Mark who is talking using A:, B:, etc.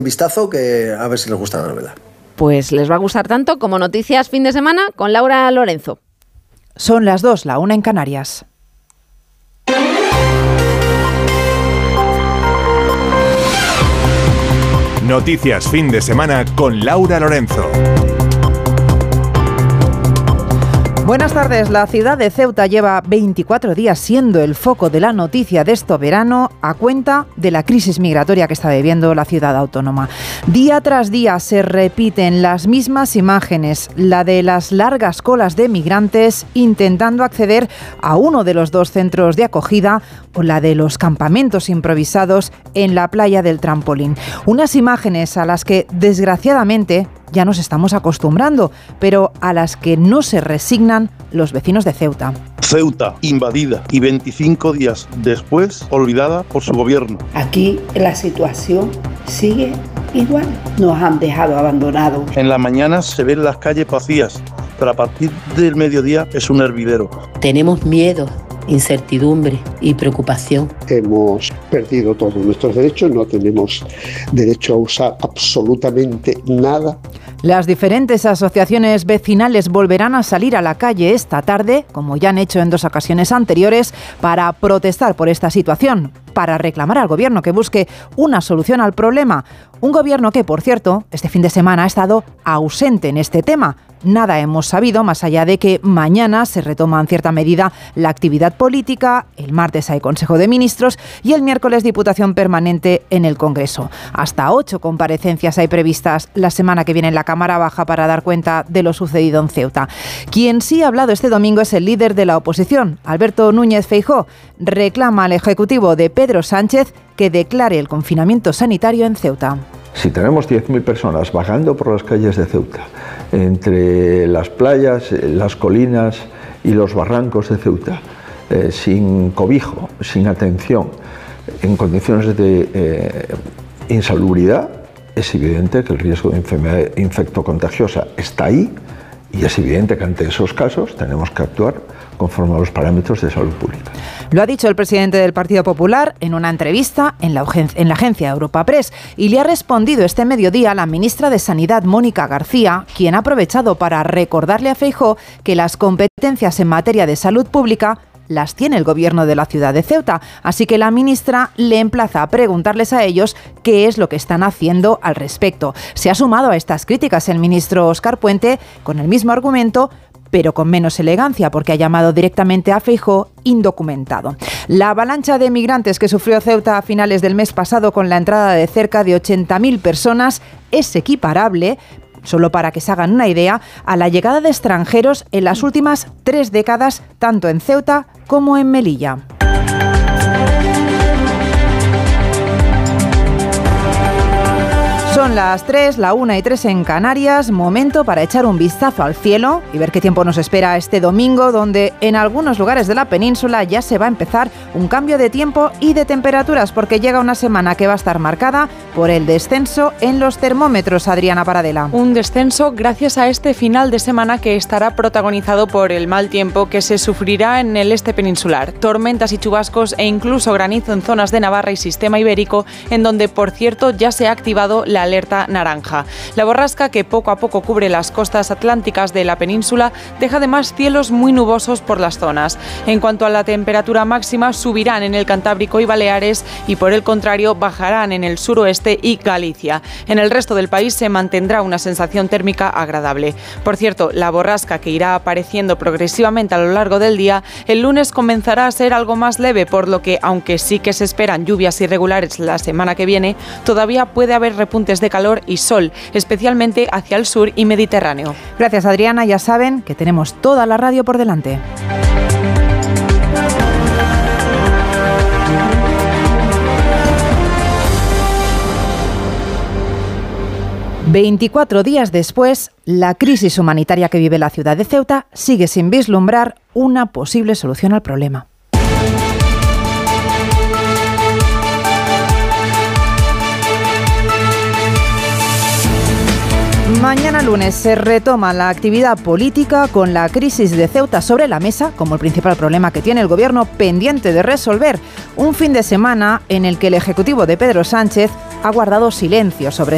A: vistazo, que a ver si les gusta la novela.
B: Pues les va a gustar tanto como Noticias Fin de Semana con Laura Lorenzo.
C: Son las 2, la 1 en Canarias.
D: Noticias Fin de Semana con Laura Lorenzo.
C: Buenas tardes. La ciudad de Ceuta lleva 24 días siendo el foco de la noticia de este verano a cuenta de la crisis migratoria que está viviendo la ciudad autónoma. Día tras día se repiten las mismas imágenes, la de las largas colas de migrantes intentando acceder a uno de los 2 centros de acogida o la de los campamentos improvisados en la playa del Trampolín. Unas imágenes a las que, desgraciadamente, ya nos estamos acostumbrando, pero a las que no se resignan los vecinos de Ceuta.
E: Ceuta invadida y 25 días después olvidada por su gobierno.
F: Aquí la situación sigue igual. Nos han dejado abandonados.
E: En la mañana se ven las calles vacías, pero a partir del mediodía es un hervidero.
G: Tenemos miedo, incertidumbre y preocupación.
H: Hemos perdido todos nuestros derechos, no tenemos derecho a usar absolutamente nada.
C: Las diferentes asociaciones vecinales volverán a salir a la calle esta tarde, como ya han hecho en 2 ocasiones anteriores, para protestar por esta situación, para reclamar al gobierno que busque una solución al problema. Un gobierno que, por cierto, este fin de semana ha estado ausente en este tema. Nada hemos sabido, más allá de que mañana se retoma en cierta medida la actividad política, el martes hay Consejo de Ministros y el miércoles Diputación Permanente en el Congreso. Hasta 8 comparecencias hay previstas la semana que viene en la Cámara Baja para dar cuenta de lo sucedido en Ceuta. Quien sí ha hablado este domingo es el líder de la oposición, Alberto Núñez Feijóo. Reclama al Ejecutivo de Pedro Sánchez que declare el confinamiento sanitario en Ceuta.
I: Si tenemos 10.000 personas vagando por las calles de Ceuta, entre las playas, las colinas y los barrancos de Ceuta, sin cobijo, sin atención, en condiciones de insalubridad, es evidente que el riesgo de enfermedad infectocontagiosa está ahí y es evidente que ante esos casos tenemos que actuar conforme a los parámetros de salud pública.
C: Lo ha dicho el presidente del Partido Popular en una entrevista en la agencia Europa Press y le ha respondido este mediodía la ministra de Sanidad, Mónica García, quien ha aprovechado para recordarle a Feijóo que las competencias en materia de salud pública las tiene el gobierno de la ciudad de Ceuta, así que la ministra le emplaza a preguntarles a ellos qué es lo que están haciendo al respecto. Se ha sumado a estas críticas el ministro Óscar Puente con el mismo argumento, pero con menos elegancia, porque ha llamado directamente a Feijóo indocumentado. La avalancha de migrantes que sufrió Ceuta a finales del mes pasado con la entrada de cerca de 80.000 personas es equiparable, solo para que se hagan una idea, a la llegada de extranjeros en las últimas 3 décadas, tanto en Ceuta como en Melilla. Son las 3, la 1 y 3 en Canarias, momento para echar un vistazo al cielo y ver qué tiempo nos espera este domingo, donde en algunos lugares de la península ya se va a empezar un cambio de tiempo y de temperaturas, porque llega una semana que va a estar marcada por el descenso en los termómetros. Adriana Paradela.
J: Un descenso gracias a este final de semana que estará protagonizado por el mal tiempo que se sufrirá en el este peninsular. Tormentas y chubascos e incluso granizo en zonas de Navarra y Sistema Ibérico, en donde, por cierto, ya se ha activado la alerta naranja. La borrasca, que poco a poco cubre las costas atlánticas de la península, deja además cielos muy nubosos por las zonas. En cuanto a la temperatura máxima, subirán en el Cantábrico y Baleares y, por el contrario, bajarán en el suroeste y Galicia. En el resto del país se mantendrá una sensación térmica agradable. Por cierto, la borrasca, que irá apareciendo progresivamente a lo largo del día, el lunes comenzará a ser algo más leve, por lo que, aunque sí que se esperan lluvias irregulares la semana que viene, todavía puede haber repuntes de calor y sol, especialmente hacia el sur y Mediterráneo.
C: Gracias, Adriana. Ya saben que tenemos toda la radio por delante. ...24 días después, la crisis humanitaria que vive la ciudad de Ceuta sigue sin vislumbrar una posible solución al problema. Mañana lunes se retoma la actividad política con la crisis de Ceuta sobre la mesa como el principal problema que tiene el gobierno pendiente de resolver. Un fin de semana en el que el Ejecutivo de Pedro Sánchez ha guardado silencio sobre